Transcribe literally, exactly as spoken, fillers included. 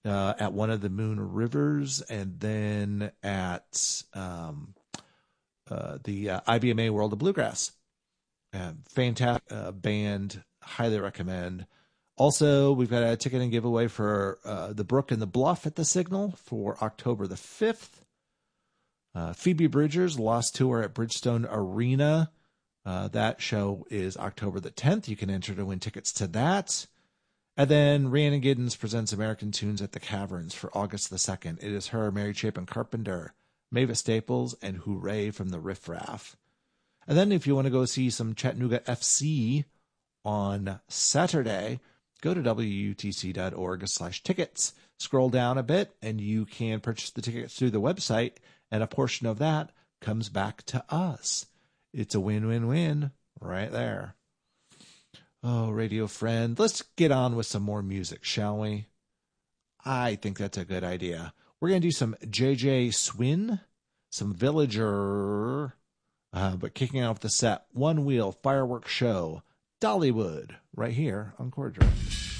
uh, at one of the Moon Rivers, and then at um, uh, the uh, I B M A World of Bluegrass. Uh, fantastic uh, band, highly recommend. Also, we've got a ticket and giveaway for uh, the Brook and the Bluff at the Signal for October the fifth. Uh, Phoebe Bridgers' Lost Tour at Bridgestone Arena. Uh, that show is October the tenth. You can enter to win tickets to that. And then Rhiannon Giddens presents American Tunes at the Caverns for August the second. It is her, Mary Chapin Carpenter, Mavis Staples, and Hooray from the Riff Raff. And then if you want to go see some Chattanooga F C on Saturday, go to W U T C dot org slash tickets. Scroll down a bit, and you can purchase the tickets through the website, and a portion of that comes back to us. It's a win-win-win right there. Oh, radio friend, let's get on with some more music, shall we? I think that's a good idea. We're going to do some J J Swin, some Villager, uh, but kicking off the set, One Wheel Fireworks Show, Dollywood, right here on Chord Drive.